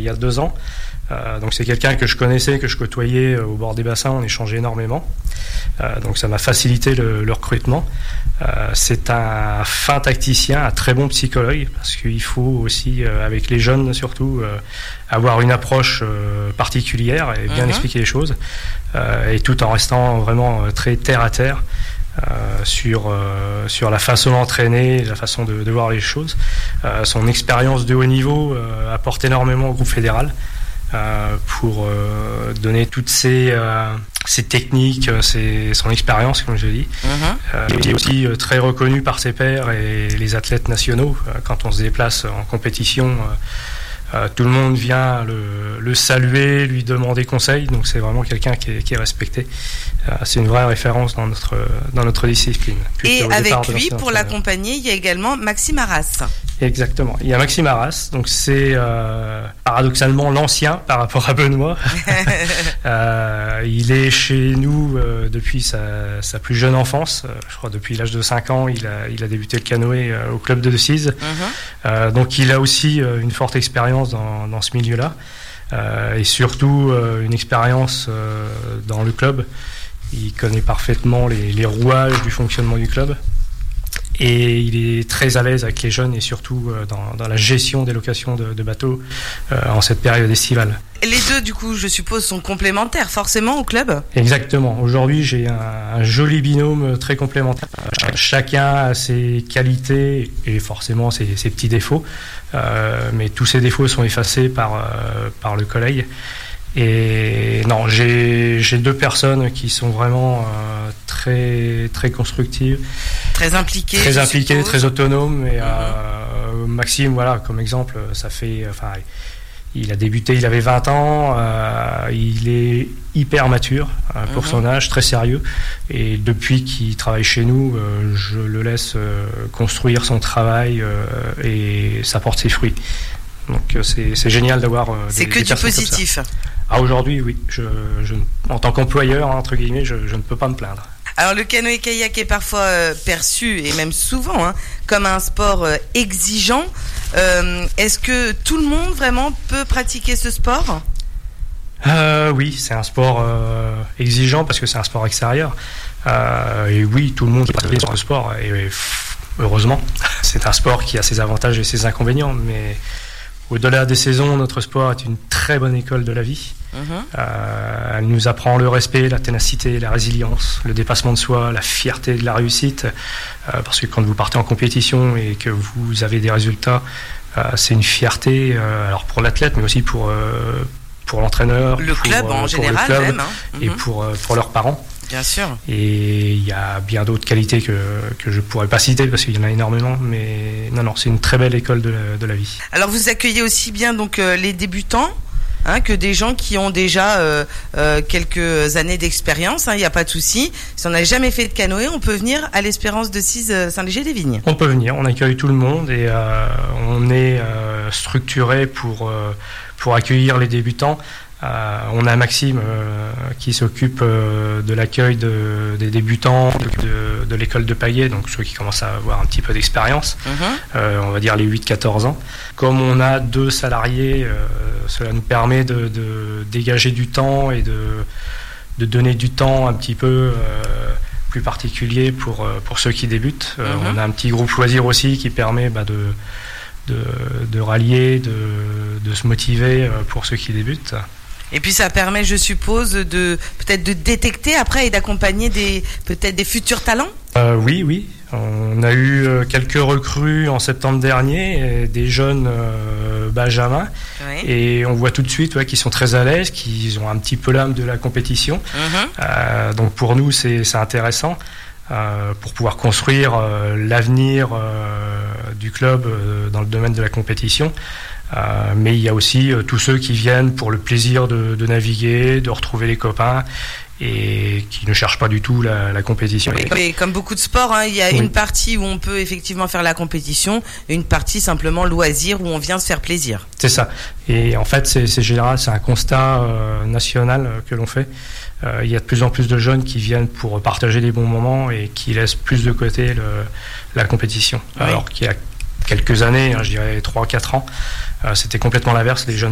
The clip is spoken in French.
il y a 2 ans. Donc c'est quelqu'un que je connaissais, que je côtoyais au bord des bassins, on échangeait énormément. Donc ça m'a facilité le recrutement. C'est un fin tacticien, un très bon psychologue, parce qu'il faut aussi, avec les jeunes surtout, avoir une approche particulière et bien expliquer les choses, et tout en restant vraiment très terre à terre. Sur la façon d'entraîner, la façon de voir les choses. Son expérience de haut niveau apporte énormément au groupe fédéral pour donner toutes ces techniques, son expérience, comme je dis. Il est aussi très reconnu par ses pairs et les athlètes nationaux. Quand on se déplace en compétition, tout le monde vient le saluer, lui demander conseil, donc c'est vraiment quelqu'un qui est respecté. C'est une vraie référence dans notre discipline. Et avec lui, pour l'accompagner, il y a également Maxime Arras. Exactement, il y a Maxime Arras, donc c'est paradoxalement l'ancien par rapport à Benoît. Il est chez nous depuis sa plus jeune enfance, je crois depuis l'âge de 5 ans, il a débuté le canoë au club de Decize. Donc il a aussi une forte expérience dans ce milieu-là, et surtout une expérience dans le club. Il connaît parfaitement les rouages du fonctionnement du club, et il est très à l'aise avec les jeunes et surtout dans la gestion des locations de bateaux en cette période estivale. Les deux, du coup, je suppose, sont complémentaires forcément au club ? Exactement. Aujourd'hui, j'ai un joli binôme très complémentaire. Chacun a ses qualités et forcément ses petits défauts, mais tous ces défauts sont effacés par le collègue. Et non, j'ai 2 personnes qui sont vraiment très très constructives, très impliquées, très autonomes. Et Maxime, voilà, comme exemple, il a débuté, il avait 20 ans, il est hyper mature pour son âge, très sérieux. Et depuis qu'il travaille chez nous, je le laisse construire son travail et ça porte ses fruits. Donc c'est génial d'avoir c'est que du positif. Aujourd'hui, oui. En tant qu'employeur, entre guillemets, je ne peux pas me plaindre. Alors le canoë-kayak est parfois perçu, et même souvent, comme un sport exigeant. Est-ce que tout le monde vraiment peut pratiquer ce sport ? Oui, c'est un sport exigeant parce que c'est un sport extérieur. Et oui, tout le monde peut pratiquer ce sport. Et heureusement, c'est un sport qui a ses avantages et ses inconvénients, mais au-delà des saisons, notre sport est une très bonne école de la vie. Elle nous apprend le respect, la ténacité, la résilience, le dépassement de soi, la fierté de la réussite. Parce que quand vous partez en compétition et que vous avez des résultats, c'est une fierté, alors pour l'athlète, mais aussi pour l'entraîneur, le club en général, club, même, et pour leurs parents. Bien sûr. Et il y a bien d'autres qualités que je pourrais pas citer parce qu'il y en a énormément, mais non, c'est une très belle école de la vie. Alors vous accueillez aussi bien donc les débutants que des gens qui ont déjà quelques années d'expérience, il n'y a pas de souci. Si on n'a jamais fait de canoë, on peut venir à l'Espérance de Decize Saint-Léger-des-Vignes. On peut venir, on accueille tout le monde et on est structuré pour accueillir les débutants. On a Maxime qui s'occupe de l'accueil des débutants de l'école de Payet, donc ceux qui commencent à avoir un petit peu d'expérience, on va dire les 8-14 ans. Comme on a 2 salariés, cela nous permet de dégager du temps et de donner du temps un petit peu plus particulier pour ceux qui débutent. On a un petit groupe loisir aussi qui permet de rallier, de se motiver pour ceux qui débutent. Et puis ça permet, je suppose, peut-être de détecter après et d'accompagner peut-être des futurs talents ? Oui. On a eu quelques recrues en septembre dernier, des jeunes benjamins, et on voit tout de suite qu'ils sont très à l'aise, qu'ils ont un petit peu l'âme de la compétition. Donc pour nous, c'est intéressant. Pour pouvoir construire l'avenir du club dans le domaine de la compétition. Mais il y a aussi tous ceux qui viennent pour le plaisir de naviguer, de retrouver les copains et qui ne cherchent pas du tout la compétition. Et comme beaucoup de sports, il y a une partie où on peut effectivement faire la compétition et une partie simplement loisir où on vient se faire plaisir. C'est ça. Et en fait, c'est général, c'est un constat national que l'on fait. Il y a de plus en plus de jeunes qui viennent pour partager des bons moments et qui laissent plus de côté la compétition. Alors qu'il y a quelques années, je dirais 3-4 ans, c'était complètement l'inverse. Les jeunes